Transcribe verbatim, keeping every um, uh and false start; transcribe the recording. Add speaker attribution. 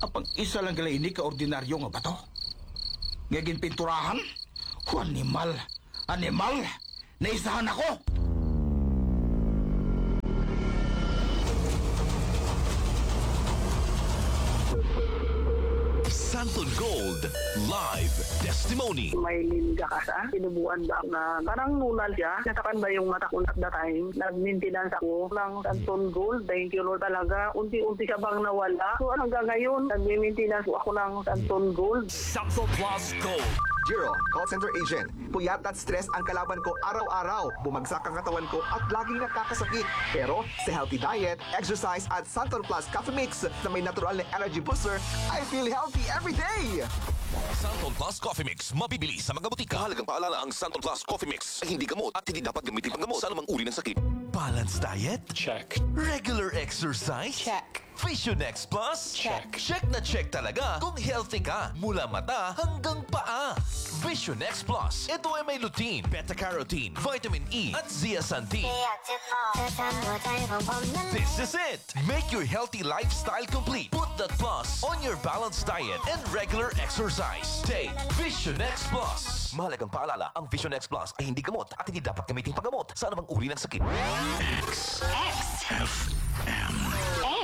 Speaker 1: Apang isa lang gala ini ka ordinaryo nga bato. Ngagin pinturahan? Hu, animal. Animal! Naisahan ako!
Speaker 2: Santon Gold Live Testimony.
Speaker 3: May linga ka sa sinubuan ba na parang nunal siya. Natakan ba yung mata ko at that time? Nag-maintenance ako ng Santon Gold. Thank you Lord talaga. Unti-unti siya bang nawala. So hanggang ngayon, nag-maintenance ako ng Santon Gold.
Speaker 2: Santon Plus Gold.
Speaker 4: Jiro, call center agent. Puyat at stress ang kalaban ko araw-araw. Bumagsak ang katawan ko at laging nakakasakit. Pero sa healthy diet, exercise at Santon Plus Coffee Mix na may natural na energy booster, I feel healthy every day!
Speaker 2: Santon Plus Coffee Mix. Mabibili sa mga butika. Mahalagang paalala, ang Santon Plus Coffee Mix ay hindi gamot at hindi dapat gamitin panggamot sa anumang uri ng sakit. Balanced diet?
Speaker 5: Check.
Speaker 2: Regular exercise?
Speaker 6: Check.
Speaker 2: Visionex Plus?
Speaker 6: Check.
Speaker 2: Check na check talaga kung healthy ka mula mata hanggang paa. Visionex Plus. Ito ay may lutein, beta-carotene, vitamin E at zeaxanthin. This is it! Make your healthy lifestyle complete. Put that plus on your balanced diet and regular exercise. Take Visionex Plus. Mahalagang paalala, ang Visionex Plus ay hindi gamot at hindi dapat gamitin panggamot sa anumang uri ng sakit.
Speaker 6: X.
Speaker 2: F M.